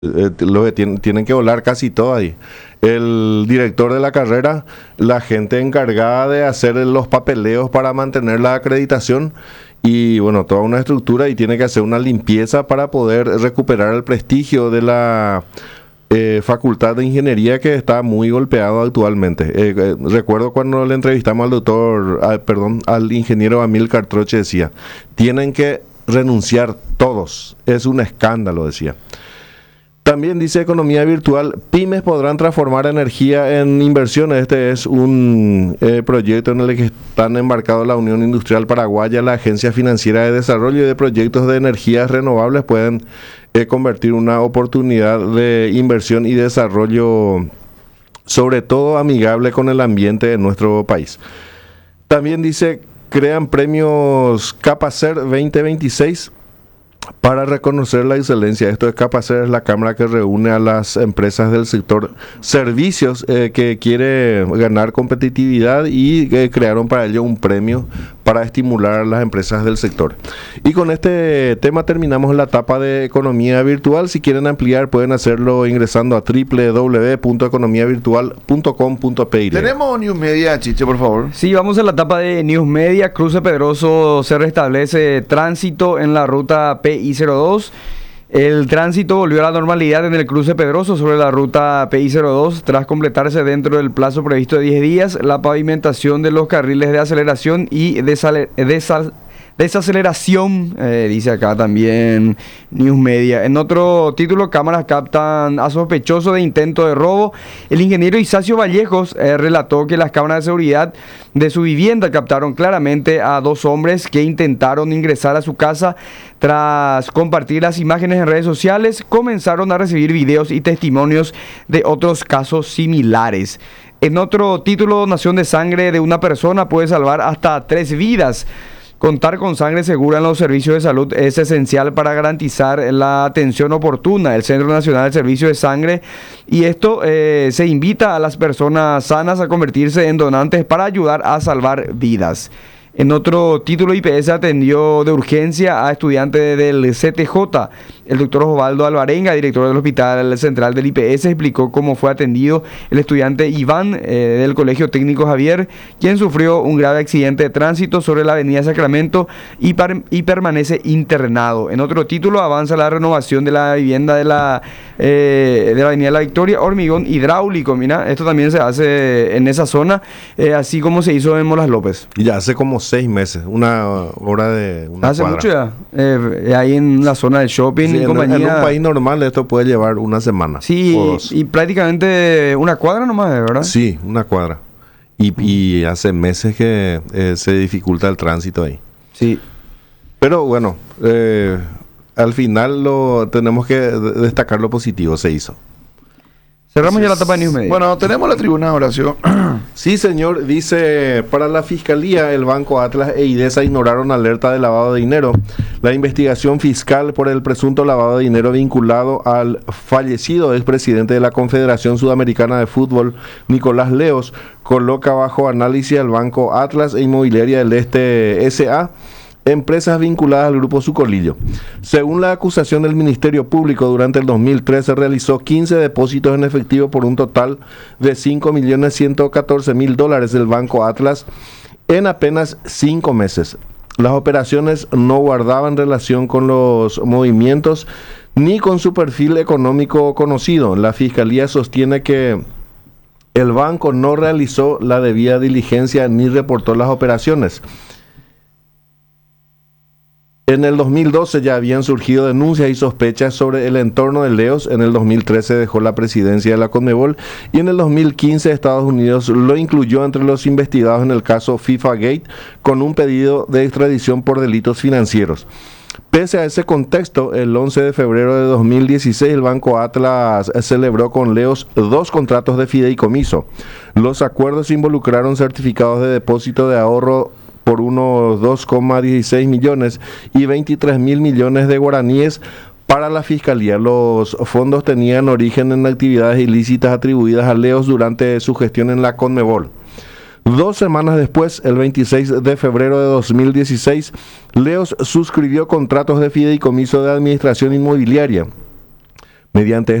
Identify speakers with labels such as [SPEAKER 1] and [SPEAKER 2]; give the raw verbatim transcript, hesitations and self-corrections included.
[SPEAKER 1] Eh, lo que tienen, tienen que volar casi todo ahí. El director de la carrera, la gente encargada de hacer los papeleos para mantener la acreditación y bueno, toda una estructura, y tiene que hacer una limpieza para poder recuperar el prestigio de la eh, Facultad de Ingeniería, que está muy golpeado actualmente. Eh, eh, recuerdo cuando le entrevistamos al doctor, ah, perdón, al ingeniero Amílcar Troche, decía, tienen que renunciar todos, es un escándalo, decía. También dice Economía Virtual, pymes podrán transformar energía en inversiones. Este es un eh, proyecto en el que están embarcados la Unión Industrial Paraguaya, la Agencia Financiera de Desarrollo y de Proyectos de Energías Renovables. Pueden eh, convertir una oportunidad de inversión y desarrollo, sobre todo amigable con el ambiente de nuestro país. También dice, crean premios Capacer veinte veintiséis para reconocer la excelencia. Esto es Capacer, es la cámara que reúne a las empresas del sector servicios eh, que quiere ganar competitividad, y eh, crearon para ello un premio para estimular a las empresas del sector. Y con este tema terminamos la etapa de Economía Virtual. Si quieren ampliar, pueden hacerlo ingresando a doble u doble u doble u punto economía virtual punto com punto p y.
[SPEAKER 2] Tenemos News Media, Chiche, por favor.
[SPEAKER 3] Sí, vamos a la etapa de News Media. Cruce Pedroso, se restablece tránsito en la ruta P I cero dos. El tránsito volvió a la normalidad en el cruce Pedroso sobre la ruta P I cero dos tras completarse dentro del plazo previsto de diez días la pavimentación de los carriles de aceleración y desale- desal- desaceleración, eh, dice acá también News Media. En otro título, cámaras captan a sospechoso de intento de robo. El ingeniero Isacio Vallejos eh, relató que las cámaras de seguridad de su vivienda captaron claramente a dos hombres que intentaron ingresar a su casa. Tras compartir las imágenes en redes sociales, comenzaron a recibir videos y testimonios de otros casos similares. En otro título, donación de sangre de una persona puede salvar hasta tres vidas. Contar con sangre segura en los servicios de salud es esencial para garantizar la atención oportuna del Centro Nacional de Servicio de Sangre, y esto eh, se invita a las personas sanas a convertirse en donantes para ayudar a salvar vidas. En otro título, I P S atendió de urgencia a estudiantes del C T J. El doctor Osvaldo Alvarenga, director del Hospital Central del I P S, explicó cómo fue atendido el estudiante Iván eh, del Colegio Técnico Javier, quien sufrió un grave accidente de tránsito sobre la avenida Sacramento y, par- y permanece internado. En otro título, avanza la renovación de la vivienda de la, eh, de la avenida La Victoria, hormigón hidráulico. Mira, esto también se hace en esa zona, eh, así como se hizo en Molas López.
[SPEAKER 1] Y ya hace como seis meses, una hora de una
[SPEAKER 3] Hace
[SPEAKER 1] cuadra.
[SPEAKER 3] mucho ya, eh, ahí en la zona del shopping
[SPEAKER 1] Sí,
[SPEAKER 3] y
[SPEAKER 1] en,
[SPEAKER 3] compañía.
[SPEAKER 1] en un país normal esto puede llevar una semana.
[SPEAKER 3] Sí,
[SPEAKER 1] o dos.
[SPEAKER 3] y prácticamente una cuadra nomás, ¿verdad?
[SPEAKER 1] Sí, una cuadra. Y, y hace meses que eh, se dificulta el tránsito ahí.
[SPEAKER 3] Sí.
[SPEAKER 1] Pero bueno, eh, al final lo tenemos que destacar lo positivo, se hizo.
[SPEAKER 3] Cerramos ya la etapa de News Media.
[SPEAKER 2] Bueno, tenemos la tribuna de oración.
[SPEAKER 1] Sí, señor, dice, para la Fiscalía, el Banco Atlas e IDESA ignoraron alerta de lavado de dinero. La investigación fiscal por el presunto lavado de dinero vinculado al fallecido expresidente de la Confederación Sudamericana de Fútbol, Nicolás Leos, coloca bajo análisis al Banco Atlas e Inmobiliaria del Este S A, empresas vinculadas al grupo Sucolillo. Según la acusación del Ministerio Público, durante el dos mil trece realizó quince depósitos en efectivo por un total de cinco millones ciento catorce mil dólares del Banco Atlas en apenas cinco meses. Las operaciones no guardaban relación con los movimientos ni con su perfil económico conocido. La Fiscalía sostiene que el banco no realizó la debida diligencia ni reportó las operaciones. En el dos mil doce ya habían surgido denuncias y sospechas sobre el entorno de Leos. En el dos mil trece dejó la presidencia de la Conmebol y en el dos mil quince Estados Unidos lo incluyó entre los investigados en el caso FIFA Gate con un pedido de extradición por delitos financieros. Pese a ese contexto, el once de febrero de dos mil dieciséis el Banco Atlas celebró con Leos dos contratos de fideicomiso. Los acuerdos involucraron certificados de depósito de ahorro por unos dos coma dieciséis millones y veintitrés mil millones de guaraníes para la Fiscalía. Los fondos tenían origen en actividades ilícitas atribuidas a Leos durante su gestión en la Conmebol. Dos semanas después, el veintiséis de febrero de dos mil dieciséis, Leos suscribió contratos de fideicomiso de administración inmobiliaria. Mediante